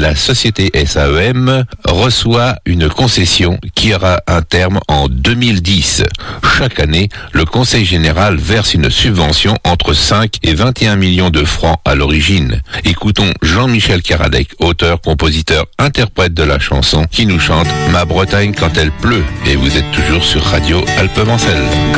la société SAEM reçoit une concession qui aura un terme en 2010. Chaque année, le Conseil général verse une subvention entre 5 et 21 millions de francs à l'origine. Écoutons Jean-Michel Karadec, auteur, compositeur, interprète de la chanson, qui nous chante « Ma Bretagne quand elle pleut ». Et vous êtes toujours sur Radio Alpes-Mancelles.